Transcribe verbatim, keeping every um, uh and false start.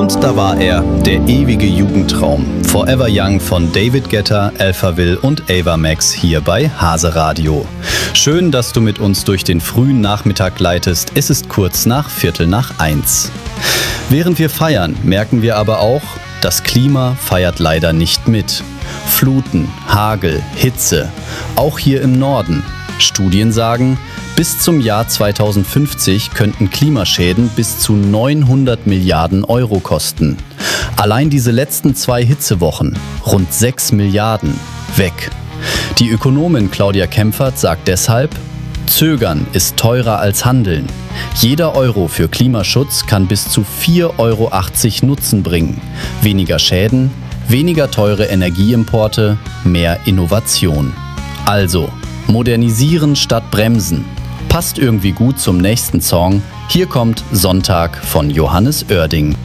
Und da war er, der ewige Jugendtraum. Forever Young von David Guetta, Alphaville und Ava Max hier bei Hase Radio. Schön, dass du mit uns durch den frühen Nachmittag gleitest. Es ist kurz nach Viertel nach eins. Während wir feiern, merken wir aber auch, das Klima feiert leider nicht mit. Fluten, Hagel, Hitze, auch hier im Norden. Studien sagen, bis zum Jahr zweitausendfünfzig könnten Klimaschäden bis zu neunhundert Milliarden Euro kosten. Allein diese letzten zwei Hitzewochen, rund sechs Milliarden, weg. Die Ökonomin Claudia Kempfert sagt deshalb, Zögern ist teurer als Handeln. Jeder Euro für Klimaschutz kann bis zu vier Euro achtzig Nutzen bringen. Weniger Schäden, weniger teure Energieimporte, mehr Innovation. Also, modernisieren statt bremsen. Passt irgendwie gut zum nächsten Song. Hier kommt Sonntag von Johannes Oerding.